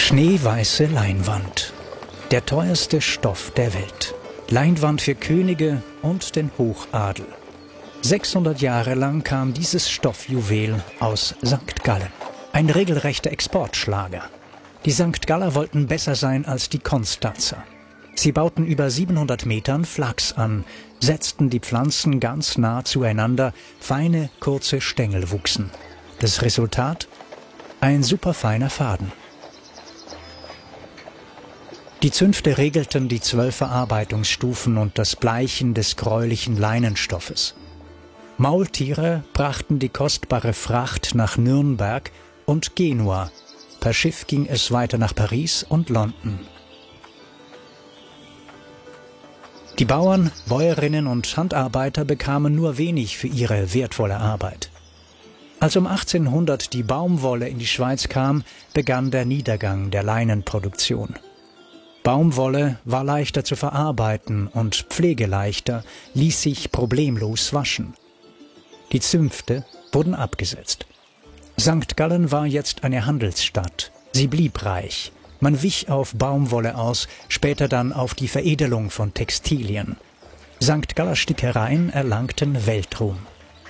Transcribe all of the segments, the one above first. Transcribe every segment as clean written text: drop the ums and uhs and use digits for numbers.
Schneeweiße Leinwand. Der teuerste Stoff der Welt. Leinwand für Könige und den Hochadel. 600 Jahre lang kam dieses Stoffjuwel aus St. Gallen. Ein regelrechter Exportschlager. Die St. Galler wollten besser sein als die Konstanzer. Sie bauten über 700 Metern Flachs an, setzten die Pflanzen ganz nah zueinander, feine, kurze Stängel wuchsen. Das Resultat? Ein superfeiner Faden. Die Zünfte regelten die 12 Verarbeitungsstufen und das Bleichen des gräulichen Leinenstoffes. Maultiere brachten die kostbare Fracht nach Nürnberg und Genua. Per Schiff ging es weiter nach Paris und London. Die Bauern, Bäuerinnen und Handarbeiter bekamen nur wenig für ihre wertvolle Arbeit. Als um 1800 die Baumwolle in die Schweiz kam, begann der Niedergang der Leinenproduktion. Baumwolle war leichter zu verarbeiten und pflegeleichter, ließ sich problemlos waschen. Die Zünfte wurden abgesetzt. St. Gallen war jetzt eine Handelsstadt. Sie blieb reich. Man wich auf Baumwolle aus, später dann auf die Veredelung von Textilien. St. Galler Stickereien erlangten Weltruhm.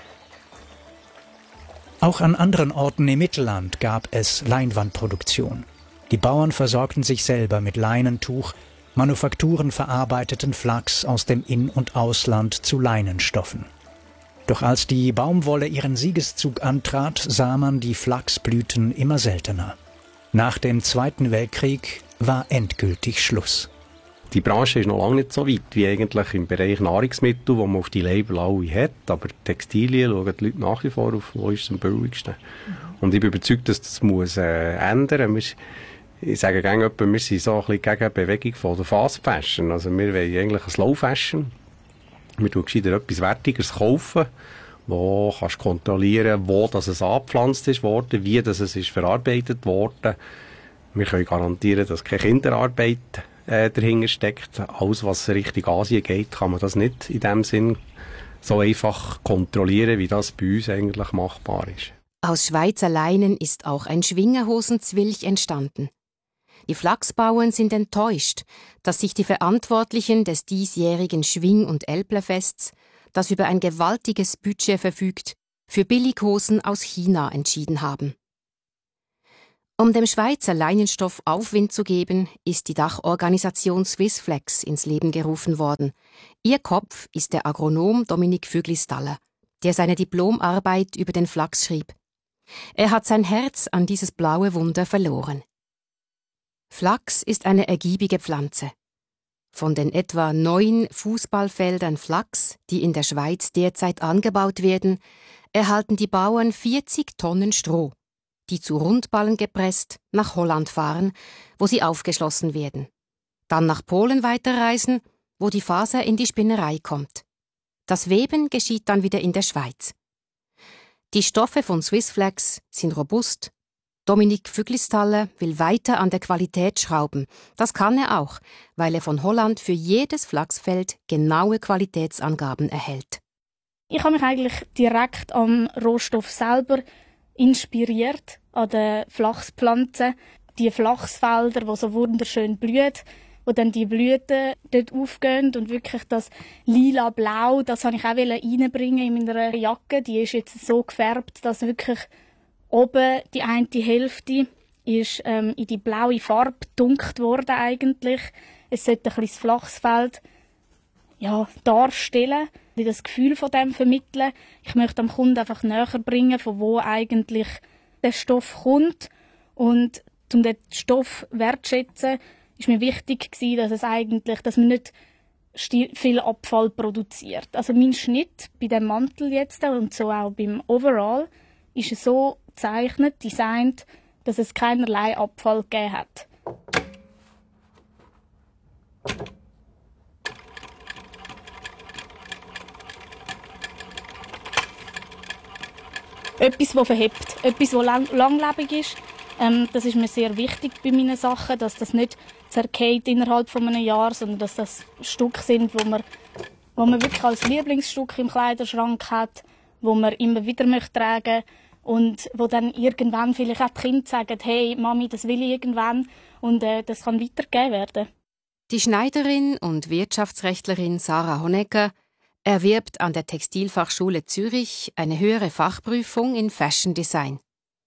Auch an anderen Orten im Mittelland gab es Leinwandproduktion. Die Bauern versorgten sich selber mit Leinentuch, Manufakturen verarbeiteten Flachs aus dem In- und Ausland zu Leinenstoffen. Doch als die Baumwolle ihren Siegeszug antrat, sah man die Flachsblüten immer seltener. Nach dem Zweiten Weltkrieg war endgültig Schluss. Die Branche ist noch lange nicht so weit wie eigentlich im Bereich Nahrungsmittel, wo man auf die Label alle hat. Aber Textilien schauen die Leute nach wie vor auf, wo ist es am billigsten. Und ich bin überzeugt, dass das muss ändern muss. Ich sage gerne, wir sind so ein bisschen gegen die Bewegung von der Fast Fashion. Also wir wollen eigentlich ein Slow Fashion. Wir tun gescheiter etwas Wertigeres kaufen, wo kannst du kontrollieren, wo das es angepflanzt ist worden, wie das es ist verarbeitet worden. Wir können garantieren, dass keine Kinderarbeit dahinter steckt. Alles, was Richtung Asien geht, kann man das nicht in dem Sinn so einfach kontrollieren, wie das bei uns eigentlich machbar ist. Aus Schweizer Leinen ist auch ein Schwingerhosenzwilch entstanden. Die Flachsbauern sind enttäuscht, dass sich die Verantwortlichen des diesjährigen Schwing- und Älplerfests, das über ein gewaltiges Budget verfügt, für Billighosen aus China entschieden haben. Um dem Schweizer Leinenstoff Aufwind zu geben, ist die Dachorganisation Swissflex ins Leben gerufen worden. Ihr Kopf ist der Agronom Dominik Füglistaller, der seine Diplomarbeit über den Flachs schrieb. Er hat sein Herz an dieses blaue Wunder verloren. Flachs ist eine ergiebige Pflanze. Von den etwa 9 Fußballfeldern Flachs, die in der Schweiz derzeit angebaut werden, erhalten die Bauern 40 Tonnen Stroh, die zu Rundballen gepresst nach Holland fahren, wo sie aufgeschlossen werden. Dann nach Polen weiterreisen, wo die Faser in die Spinnerei kommt. Das Weben geschieht dann wieder in der Schweiz. Die Stoffe von Swissflex sind robust. Dominik Füglistaller will weiter an der Qualität schrauben. Das kann er auch, weil er von Holland für jedes Flachsfeld genaue Qualitätsangaben erhält. Ich habe mich eigentlich direkt am Rohstoff selber inspiriert, an den Flachspflanzen. Die Flachsfelder, die so wunderschön blühen, wo dann die Blüten dort aufgehen und wirklich das lila-blau, das wollte ich auch reinbringen in meiner Jacke. Die ist jetzt so gefärbt, dass wirklich oben die eine Hälfte ist in die blaue Farbe gedunkt worden eigentlich. Es sollte ein bisschen das Flachsfeld darstellen, das Gefühl von dem vermitteln. Ich möchte dem Kunden einfach näher bringen, von wo eigentlich der Stoff kommt. Und um den Stoff wertschätzen, ist mir wichtig gewesen, dass man nicht viel Abfall produziert. Also mein Schnitt bei dem Mantel jetzt und so auch beim Overall ist es so gezeichnet, designt, dass es keinerlei Abfall gegeben hat. Etwas, das verhebt, etwas, das langlebig ist. Das ist mir sehr wichtig bei meinen Sachen, dass das nicht zerfällt innerhalb von einem Jahr, sondern dass das Stücke sind, wo man wirklich als Lieblingsstück im Kleiderschrank hat, wo man immer wieder tragen möchte. und wo dann irgendwann vielleicht auch die Kinder sagen, hey Mami, das will ich irgendwann und das kann weitergegeben werden. Die Schneiderin und Wirtschaftsrechtlerin Sarah Honecker erwirbt an der Textilfachschule Zürich eine höhere Fachprüfung in Fashion Design.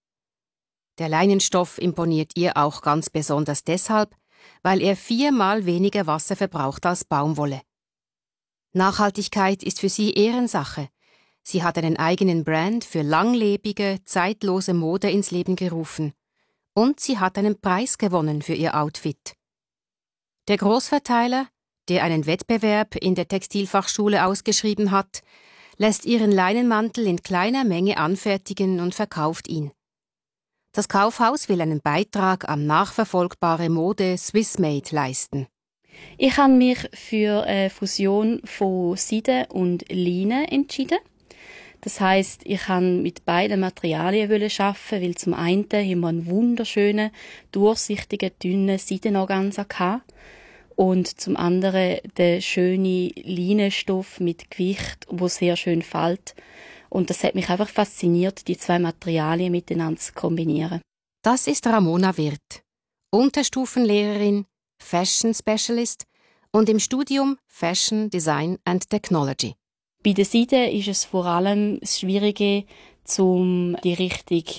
Der Leinenstoff imponiert ihr auch ganz besonders deshalb, weil er 4-mal weniger Wasser verbraucht als Baumwolle. Nachhaltigkeit ist für sie Ehrensache. Sie hat einen eigenen Brand für langlebige, zeitlose Mode ins Leben gerufen. Und sie hat einen Preis gewonnen für ihr Outfit. Der Großverteiler, der einen Wettbewerb in der Textilfachschule ausgeschrieben hat, lässt ihren Leinenmantel in kleiner Menge anfertigen und verkauft ihn. Das Kaufhaus will einen Beitrag an nachverfolgbare Mode Swissmade leisten. Ich habe mich für eine Fusion von Seide und Leinen entschieden. Das heisst, ich wollte mit beiden Materialien arbeiten, weil zum einen haben wir einen wunderschönen, durchsichtigen, dünnen Seidenorganza gehabt und zum anderen den schönen Leinenstoff mit Gewicht, wo sehr schön fällt. Und das hat mich einfach fasziniert, die 2 Materialien miteinander zu kombinieren. Das ist Ramona Wirth, Unterstufenlehrerin, Fashion Specialist und im Studium Fashion Design and Technology. Bei der Seide ist es vor allem das Schwierige, die richtige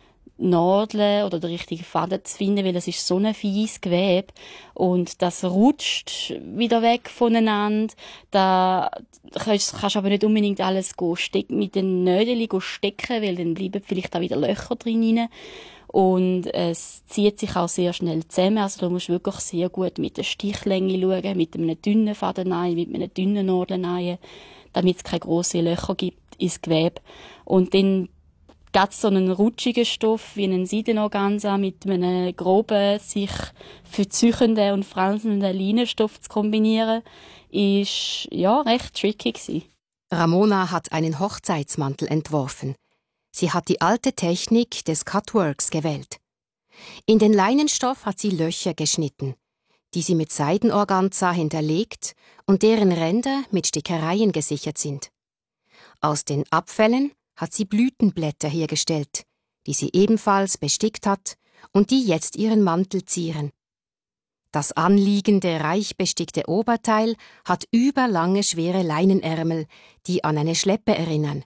Nadel oder den richtigen Faden zu finden, weil es ist so ein feines Gewebe und das rutscht wieder weg voneinander. Da kannst du aber nicht unbedingt alles mit den Nägeln stecken, weil dann bleiben vielleicht auch wieder Löcher drin. Und es zieht sich auch sehr schnell zusammen. Also du musst wirklich sehr gut mit der Stichlänge schauen, mit einem dünnen Faden rein, mit einem dünnen Nadeln rein, damit es keine grossen Löcher gibt ins Gewebe. Und dann ganz so einen rutschigen Stoff wie einen Seidenorganza mit einem groben, sich verziehenden und franselnden Leinenstoff zu kombinieren, ist ja recht tricky gewesen. Ramona hat einen Hochzeitsmantel entworfen. Sie hat die alte Technik des Cutworks gewählt. In den Leinenstoff hat sie Löcher geschnitten, die sie mit Seidenorganza hinterlegt und deren Ränder mit Stickereien gesichert sind. Aus den Abfällen hat sie Blütenblätter hergestellt, die sie ebenfalls bestickt hat und die jetzt ihren Mantel zieren. Das anliegende, reich bestickte Oberteil hat überlange, schwere Leinenärmel, die an eine Schleppe erinnern.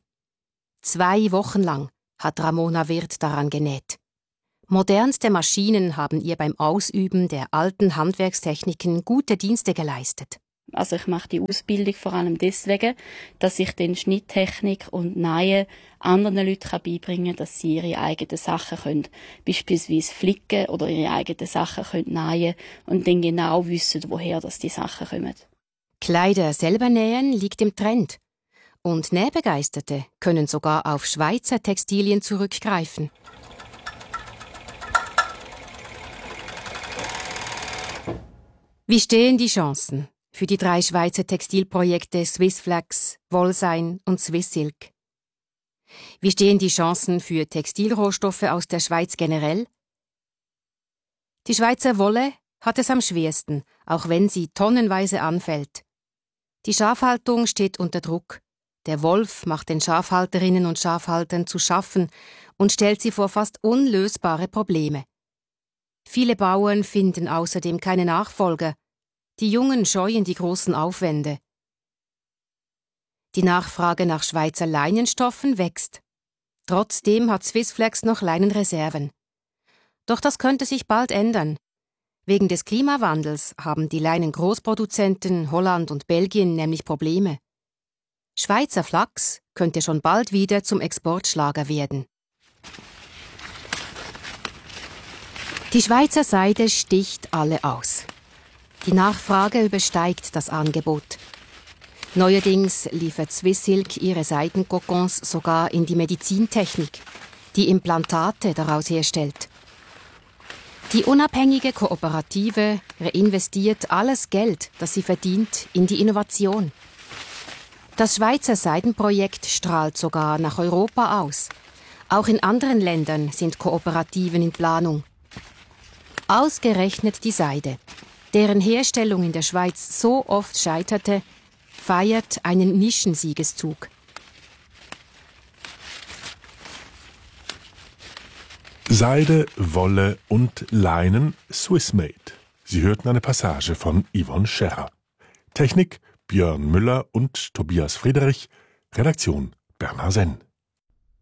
2 Wochen lang hat Ramona Wirth daran genäht. Modernste Maschinen haben ihr beim Ausüben der alten Handwerkstechniken gute Dienste geleistet. Also ich mache die Ausbildung vor allem deswegen, dass ich den Schnitttechnik und Nähen anderen Leuten beibringen kann, dass sie ihre eigenen Sachen können, beispielsweise flicken oder ihre eigenen Sachen können nähen und dann genau wissen, woher die Sachen kommen. Kleider selber nähen liegt im Trend. Und Nähbegeisterte können sogar auf Schweizer Textilien zurückgreifen. Wie stehen die Chancen für die 3 Schweizer Textilprojekte Swissflax, Wollsein und Swissilk? Wie stehen die Chancen für Textilrohstoffe aus der Schweiz generell? Die Schweizer Wolle hat es am schwersten, auch wenn sie tonnenweise anfällt. Die Schafhaltung steht unter Druck. Der Wolf macht den Schafhalterinnen und Schafhaltern zu schaffen und stellt sie vor fast unlösbare Probleme. Viele Bauern finden außerdem keine Nachfolger. Die Jungen scheuen die großen Aufwände. Die Nachfrage nach Schweizer Leinenstoffen wächst. Trotzdem hat Swissflax noch Leinenreserven. Doch das könnte sich bald ändern. Wegen des Klimawandels haben die Leinengroßproduzenten Holland und Belgien nämlich Probleme. Schweizer Flachs könnte schon bald wieder zum Exportschlager werden. Die Schweizer Seide sticht alle aus. Die Nachfrage übersteigt das Angebot. Neuerdings liefert Swissilk ihre Seidenkokons sogar in die Medizintechnik, die Implantate daraus herstellt. Die unabhängige Kooperative reinvestiert alles Geld, das sie verdient, in die Innovation. Das Schweizer Seidenprojekt strahlt sogar nach Europa aus. Auch in anderen Ländern sind Kooperativen in Planung. Ausgerechnet die Seide, deren Herstellung in der Schweiz so oft scheiterte, feiert einen Nischensiegeszug. Seide, Wolle und Leinen Swissmade. Sie hörten eine Passage von Yvonne Scherrer. Technik Björn Müller und Tobias Friedrich. Redaktion Bernhard Senn.